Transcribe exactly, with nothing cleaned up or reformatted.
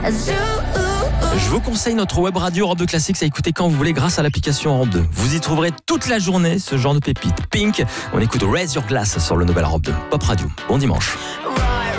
Je vous conseille notre web radio Europe deux Classiques à écouter quand vous voulez grâce à l'application Europe deux. Vous y trouverez toute la journée ce genre de pépites. Pink, on écoute Raise Your Glass sur le Nouvel Europe deux Pop Radio. Bon dimanche.